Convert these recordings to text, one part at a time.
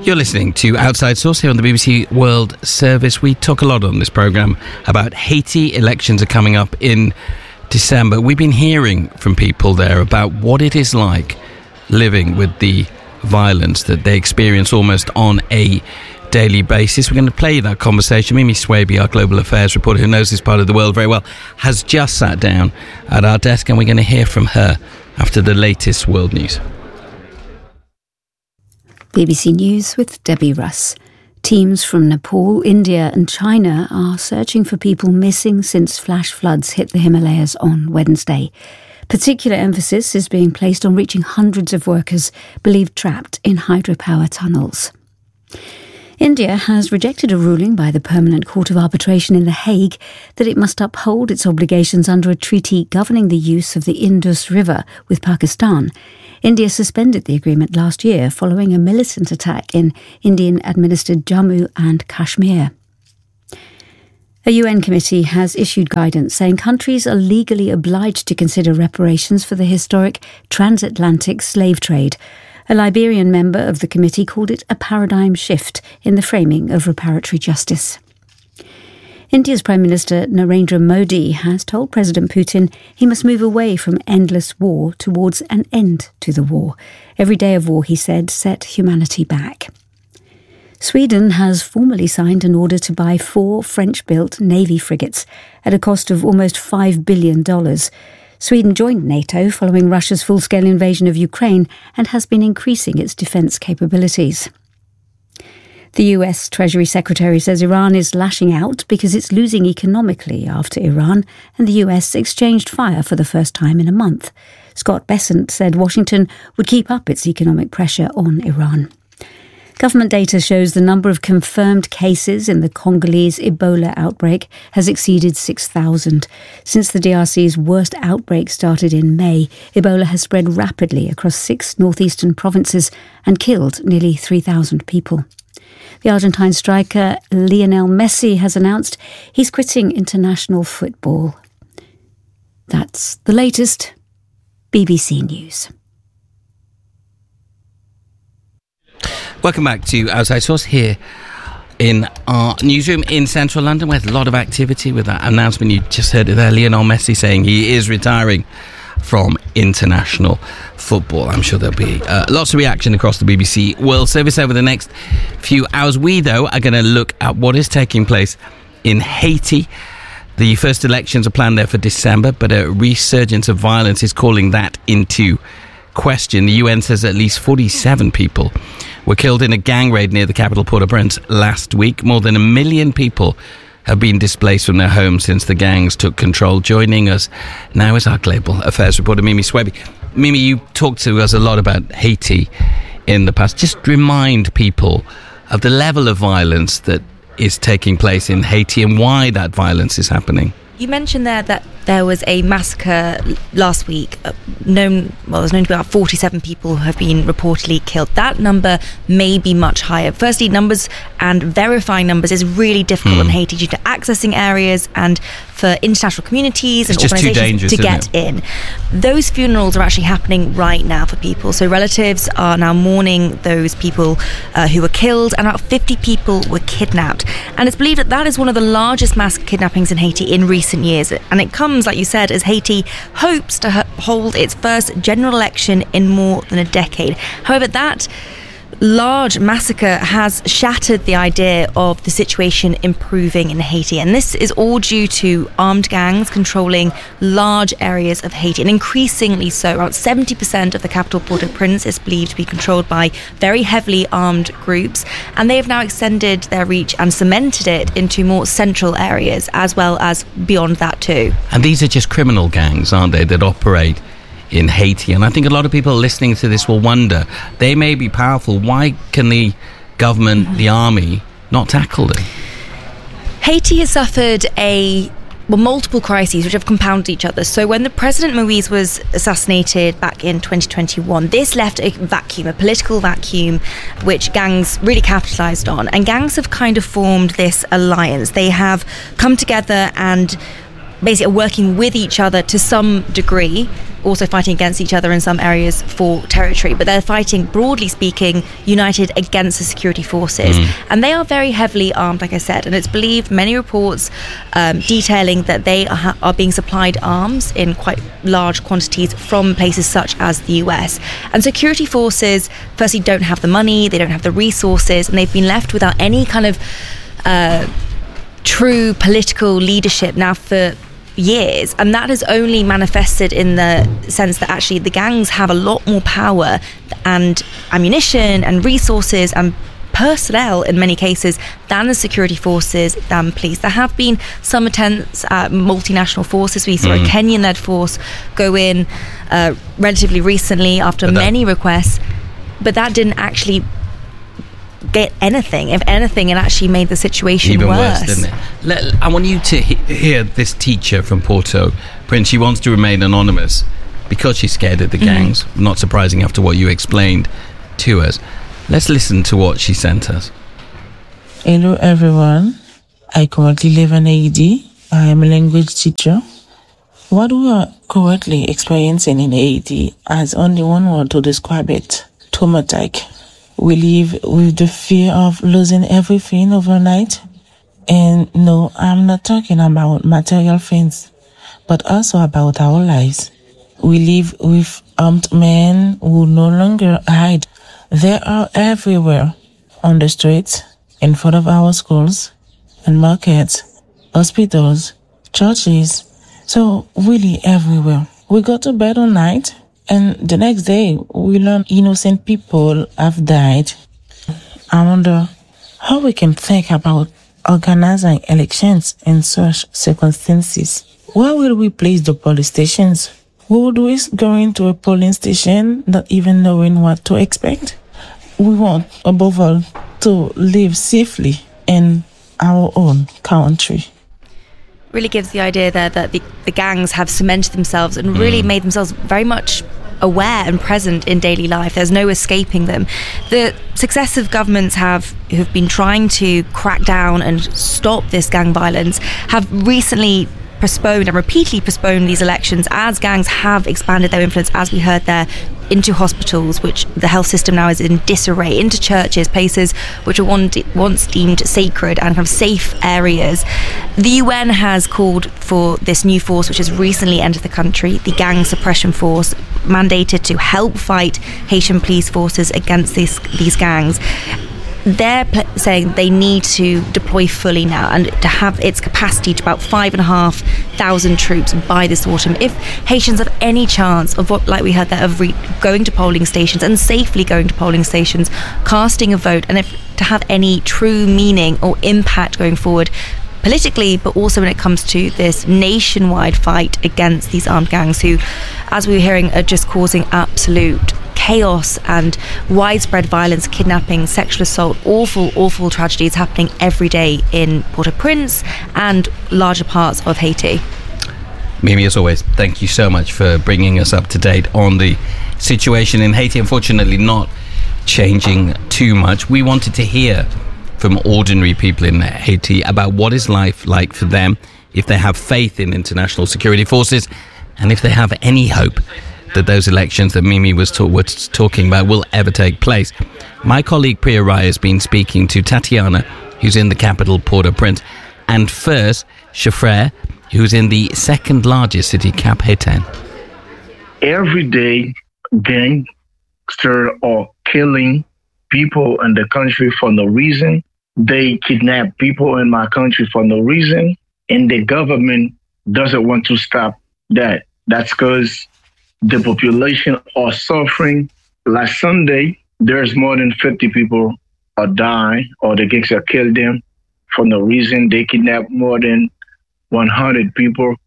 You're listening to Outside Source here on the BBC World Service. We talk a lot on this programme about Haiti. Elections are coming up in December. We've been hearing from people there about what it is like living with the violence that they experience almost on a daily basis. We're going to play that conversation. Mimi Swaby, our global affairs reporter who knows this part of the world very well, has just sat down at our desk, and we're going to hear from her after the latest world news. BBC News with Debbie Russ. Teams from Nepal, India and China are searching for people missing since flash floods hit the Himalayas on Wednesday. Particular emphasis is being placed on reaching hundreds of workers believed trapped in hydropower tunnels. India has rejected a ruling by the Permanent Court of Arbitration in The Hague that it must uphold its obligations under a treaty governing the use of the Indus River with Pakistan. India suspended the agreement last year following a militant attack in Indian-administered Jammu and Kashmir. A UN committee has issued guidance saying countries are legally obliged to consider reparations for the historic transatlantic slave trade. A Liberian member of the committee called it a paradigm shift in the framing of reparatory justice. India's Prime Minister Narendra Modi has told President Putin he must move away from endless war towards an end to the war. Every day of war, he said, set humanity back. Sweden has formally signed an order to buy 4 French-built Navy frigates at a cost of almost $5 billion. Sweden joined NATO following Russia's full-scale invasion of Ukraine and has been increasing its defence capabilities. The US Treasury Secretary says Iran is lashing out because it's losing economically after Iran and the US exchanged fire for the first time in a month. Scott Bessent said Washington would keep up its economic pressure on Iran. Government data shows the number of confirmed cases in the Congolese Ebola outbreak has exceeded 6,000. Since the DRC's worst outbreak started in May, Ebola has spread rapidly across 6 northeastern provinces and killed nearly 3,000 people. The Argentine striker Lionel Messi has announced he's quitting international football. That's the latest. BBC News. Welcome back to Outside Source here in our newsroom in central London, where there's a lot of activity with that announcement. You just heard it there, Lionel Messi saying he is retiring from international football. I'm sure there'll be lots of reaction across the BBC World Service over the next few hours. We, though, are going to look at what is taking place in Haiti. The first elections are planned there for December, but a resurgence of violence is calling that into question. The UN says at least 47 people were killed in a gang raid near the capital Port-au-Prince last week. More than 1 million people have been displaced from their homes since the gangs took control. Joining us now is our global affairs reporter, Mimi Swaby. Mimi, you talked to us a lot about Haiti in the past. Just remind people of the level of violence that is taking place in Haiti and why that violence is happening. You mentioned there that there was a massacre last week. There's known to be about 47 people who have been reportedly killed. That number may be much higher. Firstly, numbers and verifying numbers is really difficult in Haiti due to accessing areas and for international communities and organisations to get in. Those funerals are actually happening right now for people. So relatives are now mourning those people who were killed, and about 50 people were kidnapped. And it's believed that that is one of the largest mass kidnappings in Haiti in recent years. And it comes, like you said, as Haiti hopes to hold its first general election in more than a decade. However, that large massacre has shattered the idea of the situation improving in Haiti, and this is all due to armed gangs controlling large areas of Haiti, and increasingly so. Around 70% of the capital Port-au-Prince is believed to be controlled by very heavily armed groups, and they have now extended their reach and cemented it into more central areas as well as beyond that too. And these are just criminal gangs, aren't they, that operate in Haiti? And I think a lot of people listening to this will wonder, they may be powerful, why can the government, the army, not tackle them? Haiti has suffered multiple crises which have compounded each other. So when the President Moïse was assassinated back in 2021, this left a political vacuum, which gangs really capitalised on. And gangs have kind of formed this alliance. They have come together and basically are working with each other to some degree, also fighting against each other in some areas for territory, but they're fighting, broadly speaking, united against the security forces. And they are very heavily armed, like I said, and it's believed, many reports detailing that they are being supplied arms in quite large quantities from places such as the US. And security forces, firstly, don't have the money, they don't have the resources, and they've been left without any kind of true political leadership now for years, and that has only manifested in the sense that actually the gangs have a lot more power and ammunition and resources and personnel in many cases than the security forces, than police. There have been some attempts at multinational forces. We saw a Kenyan-led force go in relatively recently after many requests, but that didn't actually get anything. If anything, it actually made the situation even worse, didn't it? I want you to hear this teacher from Port-au-Prince. She wants to remain anonymous because she's scared of the gangs. Not surprising after what you explained to us. Let's listen to what she sent us. Hello everyone. I currently live in Haiti. I am a language teacher. What we are currently experiencing in Haiti has only one word to describe it: traumatic. We live with the fear of losing everything overnight. And no, I'm not talking about material things, but also about our lives. We live with armed men who no longer hide. They are everywhere, on the streets, in front of our schools, and markets, hospitals, churches. So really everywhere. We go to bed at night, and the next day, we learn innocent people have died. I wonder how we can think about organizing elections in such circumstances. Where will we place the police stations? Would we go into a polling station not even knowing what to expect? We want, above all, to live safely in our own country. Really gives the idea there that the gangs have cemented themselves and really made themselves very much aware and present in daily life. There's no escaping them. The successive governments who've been trying to crack down and stop this gang violence have recently postponed and repeatedly postponed these elections as gangs have expanded their influence, as we heard there, into hospitals, which the health system now is in disarray, into churches, places which were once deemed sacred and kind of safe areas. The UN has called for this new force, which has recently entered the country, the Gang Suppression Force, mandated to help fight Haitian police forces against these gangs. They're saying they need to deploy fully now and to have its capacity to about 5,500 troops by this autumn. If Haitians have any chance of what, like we heard there, of going to polling stations and safely going to polling stations, casting a vote, and if to have any true meaning or impact going forward politically, but also when it comes to this nationwide fight against these armed gangs who, as we were hearing, are just causing absolute chaos and widespread violence, kidnapping, sexual assault, awful tragedies happening every day in Port-au-Prince and larger parts of Haiti. Mimi, as always, thank you so much for bringing us up to date on the situation in Haiti. Unfortunately, not changing too much. We wanted to hear from ordinary people in Haiti about what is life like for them, if they have faith in international security forces, and if they have any hope that those elections that Mimi was talking about will ever take place. My colleague Priya Rai has been speaking to Tatiana, who's in the capital Port-au-Prince, and first Shafrer, who's in the second largest city, Cap Haïtien. Every day, gangsters are killing people in the country for no reason. They kidnap people in my country for no reason, and the government doesn't want to stop that. That's because the population are suffering. Last Sunday, there's more than 50 people are dying, or the gangsters killed them for no reason. They kidnapped more than 100 people,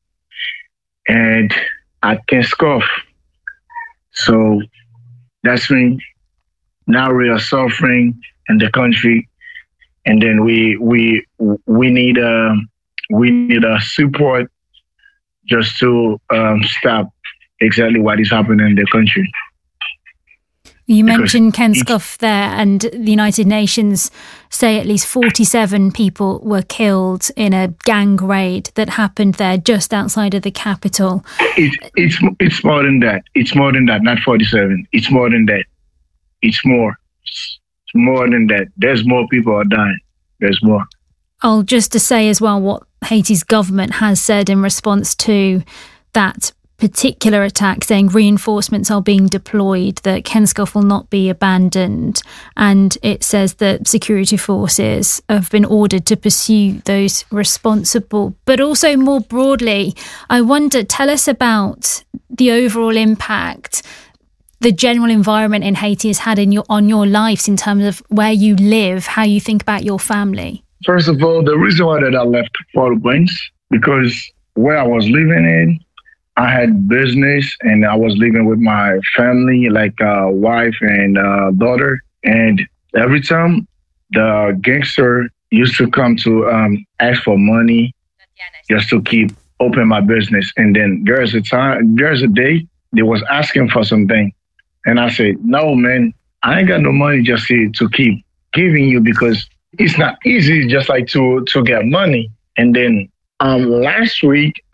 and I can't scoff. So that's when now we are suffering in the country, and then we need a support just to stop exactly what is happening in the country. You mentioned Ken Scuff there, and the United Nations say at least 47 people were killed in a gang raid that happened there just outside of the capital. It's more than that. It's more than that, not 47. It's more than that. It's more. It's more than that. There's more people are dying. There's more. I'll just to say as well what Haiti's government has said in response to that particular attack, saying reinforcements are being deployed, that Ken Scuff will not be abandoned, and it says that security forces have been ordered to pursue those responsible. But also more broadly, I wonder, tell us about the overall impact the general environment in Haiti has had on your lives in terms of where you live, how you think about your family. First of all, the reason why that I left Port-au-Prince, because where I was living in, I had business and I was living with my family, like wife and daughter. And every time the gangster used to come to ask for money just to keep open my business. And then there's a day they was asking for something. And I said, no, man, I ain't got no money just to keep giving you, because it's not easy just like to get money. And then last week,